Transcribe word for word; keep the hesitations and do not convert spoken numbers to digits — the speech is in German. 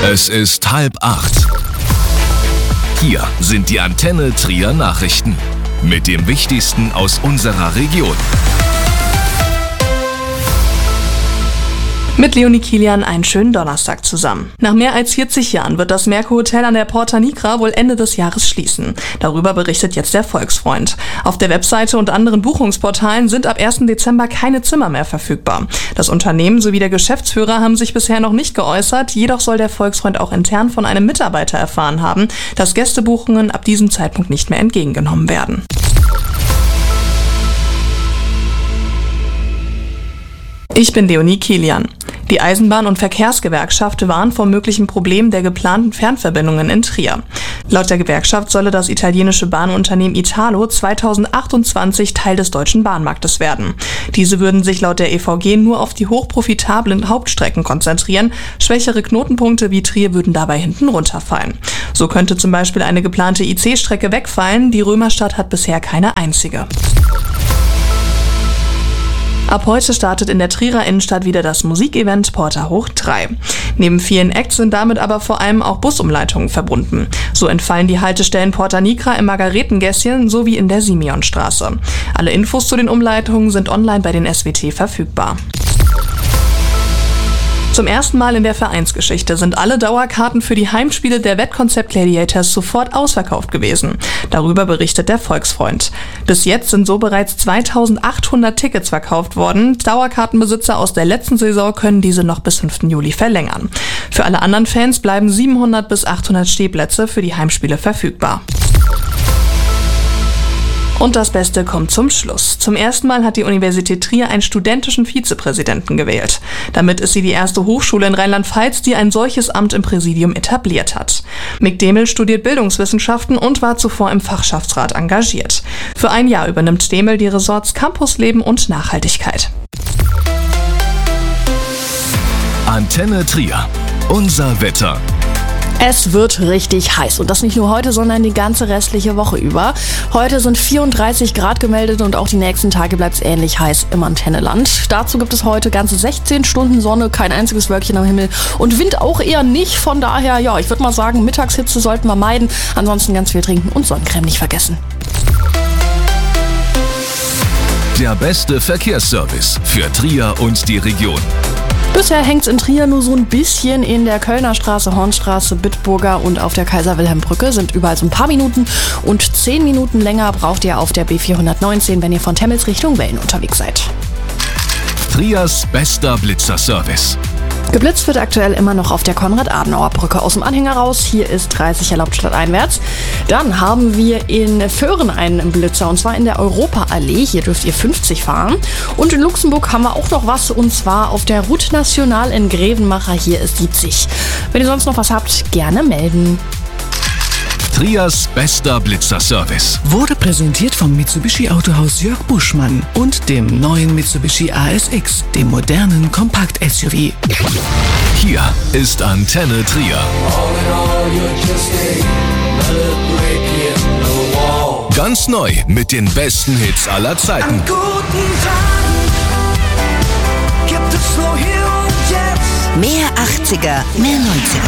Es ist halb acht. Hier sind die Antenne Trier Nachrichten mit dem Wichtigsten aus unserer Region. Mit Leonie Kilian einen schönen Donnerstag zusammen. Nach mehr als vierzig Jahren wird das Merkur Hotel an der Porta Nigra wohl Ende des Jahres schließen. Darüber berichtet jetzt der Volksfreund. Auf der Webseite und anderen Buchungsportalen sind ab ersten Dezember keine Zimmer mehr verfügbar. Das Unternehmen sowie der Geschäftsführer haben sich bisher noch nicht geäußert, jedoch soll der Volksfreund auch intern von einem Mitarbeiter erfahren haben, dass Gästebuchungen ab diesem Zeitpunkt nicht mehr entgegengenommen werden. Ich bin Leonie Kilian. Die Eisenbahn- und Verkehrsgewerkschaft warnt vor möglichen Problemen der geplanten Fernverbindungen in Trier. Laut der Gewerkschaft solle das italienische Bahnunternehmen Italo zweitausendachtundzwanzig Teil des deutschen Bahnmarktes werden. Diese würden sich laut der E V G nur auf die hochprofitablen Hauptstrecken konzentrieren. Schwächere Knotenpunkte wie Trier würden dabei hinten runterfallen. So könnte zum Beispiel eine geplante I C-Strecke wegfallen. Die Römerstadt hat bisher keine einzige. Ab heute startet in der Trierer Innenstadt wieder das Musikevent Porta hoch drei. Neben vielen Acts sind damit aber vor allem auch Busumleitungen verbunden. So entfallen die Haltestellen Porta Nigra im Margaretengässchen sowie in der Simeonstraße. Alle Infos zu den Umleitungen sind online bei den S W T verfügbar. Zum ersten Mal in der Vereinsgeschichte sind alle Dauerkarten für die Heimspiele der Wettkonzept Gladiators sofort ausverkauft gewesen. Darüber berichtet der Volksfreund. Bis jetzt sind so bereits zweitausendachthundert Tickets verkauft worden. Dauerkartenbesitzer aus der letzten Saison können diese noch bis fünften Juli verlängern. Für alle anderen Fans bleiben siebenhundert bis achthundert Stehplätze für die Heimspiele verfügbar. Und das Beste kommt zum Schluss. Zum ersten Mal hat die Universität Trier einen studentischen Vizepräsidenten gewählt. Damit ist sie die erste Hochschule in Rheinland-Pfalz, die ein solches Amt im Präsidium etabliert hat. Mick Demel studiert Bildungswissenschaften und war zuvor im Fachschaftsrat engagiert. Für ein Jahr übernimmt Demel die Ressorts Campusleben und Nachhaltigkeit. Antenne Trier. Unser Wetter. Es wird richtig heiß und das nicht nur heute, sondern die ganze restliche Woche über. Heute sind vierunddreißig Grad gemeldet und auch die nächsten Tage bleibt es ähnlich heiß im Antenneland. Dazu gibt es heute ganze sechzehn Stunden Sonne, kein einziges Wölkchen am Himmel und Wind auch eher nicht. Von daher, ja, ich würde mal sagen, Mittagshitze sollten wir meiden. Ansonsten ganz viel trinken und Sonnencreme nicht vergessen. Der beste Verkehrsservice für Trier und die Region. Bisher hängt's in Trier nur so ein bisschen. In der Kölner Straße, Hornstraße, Bitburger und auf der Kaiser-Wilhelm-Brücke sind überall so ein paar Minuten und zehn Minuten länger braucht ihr auf der B vierhundertneunzehn, wenn ihr von Temmels Richtung Wellen unterwegs seid. Triers bester Blitzerservice. Geblitzt wird aktuell immer noch auf der Konrad-Adenauer-Brücke aus dem Anhänger raus. Hier ist dreißig erlaubt stadteinwärts. Dann haben wir in Föhren einen Blitzer und zwar in der Europaallee. Hier dürft ihr fünfzig fahren. Und in Luxemburg haben wir auch noch was und zwar auf der Route Nationale in Grevenmacher. Hier ist siebzig. Wenn ihr sonst noch was habt, gerne melden. Triers bester Blitzerservice wurde präsentiert vom Mitsubishi Autohaus Jörg Buschmann und dem neuen Mitsubishi A S X, dem modernen Kompakt-S U V. Hier ist Antenne Trier. Ganz neu mit den besten Hits aller Zeiten. Mehr achtziger, mehr neunziger.